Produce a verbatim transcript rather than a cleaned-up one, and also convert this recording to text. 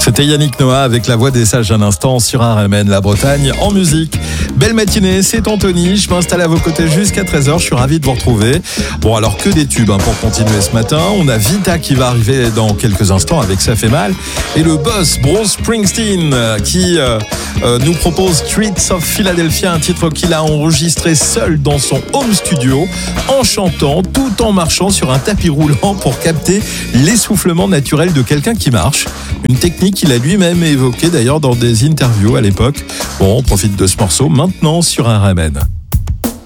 C'était Yannick Noah avec la voix des sages un instant sur R M N, la Bretagne en musique. Belle matinée, c'est Anthony, je m'installe à vos côtés jusqu'à treize heures, je suis ravi de vous retrouver. Bon alors que des tubes hein, pour continuer ce matin, on a Vita qui va arriver dans quelques instants avec Ça fait mal et le boss Bruce Springsteen qui euh, euh, nous propose Streets of Philadelphia, un titre qu'il a enregistré seul dans son home studio en chantant tout en marchant sur un tapis roulant pour capter l'essoufflement naturel de quelqu'un qui marche. Une technique qu'il a lui-même évoquée d'ailleurs dans des interviews à l'époque. Bon, on profite de ce morceau maintenant sur R M N.